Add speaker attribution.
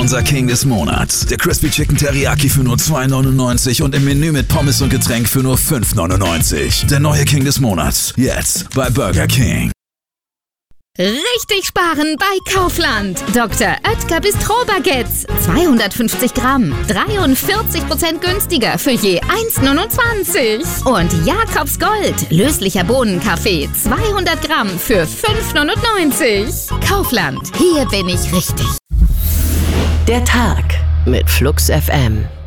Speaker 1: Unser King des Monats. Der Crispy Chicken Teriyaki für nur $2,99 und im Menü mit Pommes und Getränk für nur $5,99. Der neue King des Monats. Jetzt bei Burger King.
Speaker 2: Richtig sparen bei Kaufland. Dr. Oetker Bistro-Baguettes. 250 Gramm. 43% günstiger für je 1,29. Und Jakobs Gold. Löslicher Bohnenkaffee. 200 Gramm für 5,99. Kaufland. Hier bin ich richtig.
Speaker 3: Der Tag mit Flux FM.